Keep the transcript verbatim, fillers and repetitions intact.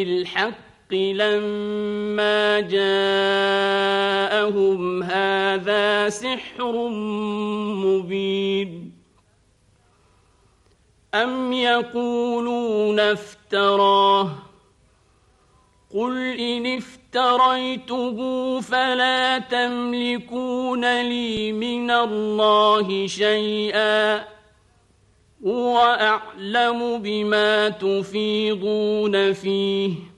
الحق لما جاءهم هذا سحر مبين أم يقولون افتراه قل إن افتريته فلا تملكون لي من الله شيئا هو أعلم بما تفيضون فيه